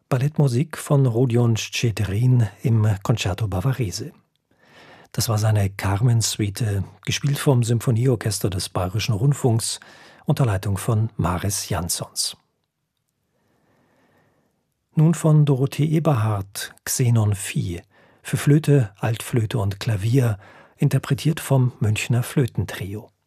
Ballettmusik von Rodion Schtscheterin im Concerto Bavarese. Das war seine Carmen-Suite, gespielt vom Symphonieorchester des Bayerischen Rundfunks unter Leitung von Maris Jansons. Nun von Dorothee Eberhardt, Xenon Vieh, für Flöte, Altflöte und Klavier, interpretiert vom Münchner Flötentrio.